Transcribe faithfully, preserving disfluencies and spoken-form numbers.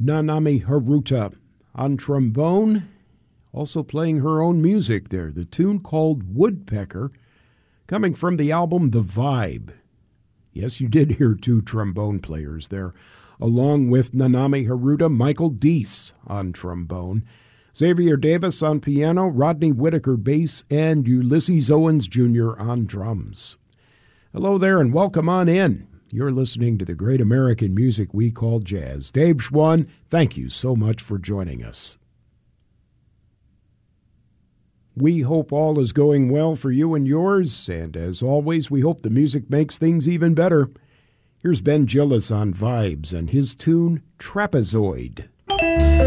Nanami Haruta on trombone, also playing her own music there. The tune called Woodpecker, coming from the album The Vibe. Yes, you did hear two trombone players there. Along with Nanami Haruta, Michael Deese on trombone, Xavier Davis on piano, Rodney Whitaker bass, and Ulysses Owens Junior on drums. Hello there and welcome on in. You're listening to the great American music we call jazz. Dave Schwann, thank you so much for joining us. We hope all is going well for you and yours, and as always, we hope the music makes things even better. Here's Ben Gillis on Vibes and his tune, Trapezoid.